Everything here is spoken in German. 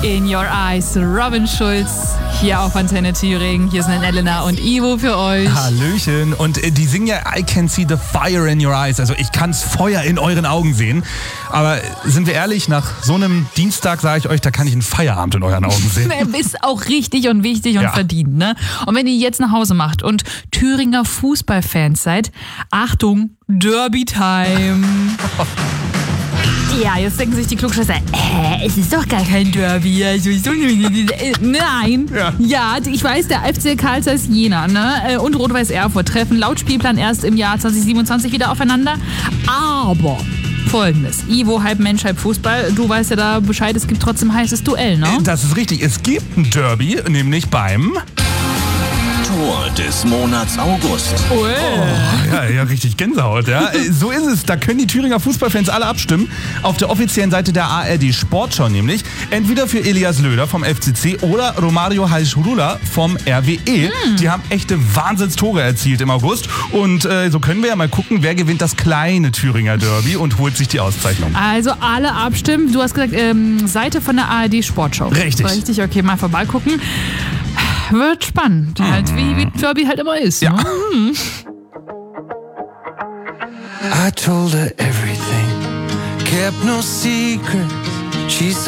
in Your Eyes, Robin Schulz, hier auf Antenne Thüringen. Hier sind Elena und Ivo für euch. Hallöchen. Und die singen ja I can see the fire in your eyes. Also ich kann's Feuer in euren Augen sehen. Aber sind wir ehrlich, nach so einem Dienstag sage ich euch, da kann ich einen Feierabend in euren Augen sehen. Ist auch richtig und wichtig und verdient, ne? Und wenn ihr jetzt nach Hause macht und Thüringer Fußballfans seid, Achtung, Derby-Time. Ja, jetzt denken sich die Klugscheißer, es ist doch gar kein Derby. Also, nein. Ja, ich weiß, der FC Karl Zeiss Jena, ne? Und Rot-Weiß Erfurt treffen laut Spielplan erst im Jahr 2027 wieder aufeinander. Aber Folgendes: Ivo, halb Mensch, halb Fußball. Du weißt ja da Bescheid, es gibt trotzdem heißes Duell, ne? Das ist richtig. Es gibt ein Derby, nämlich beim Tor des Monats August. Oh, ja, richtig Gänsehaut, ja. So ist es. Da können die Thüringer Fußballfans alle abstimmen. Auf der offiziellen Seite der ARD Sportschau nämlich. Entweder für Elias Löder vom FCC oder Romario Halschurula vom RWE. Die haben echte Wahnsinnstore erzielt im August. Und so können wir ja mal gucken, wer gewinnt das kleine Thüringer Derby und holt sich die Auszeichnung. Also alle abstimmen. Du hast gesagt, Seite von der ARD Sportschau. Richtig. Okay, mal vorbeigucken. Wird spannend, halt wie Derby halt immer ist. Ja. Ne? I told her everything, kept no secrets. She said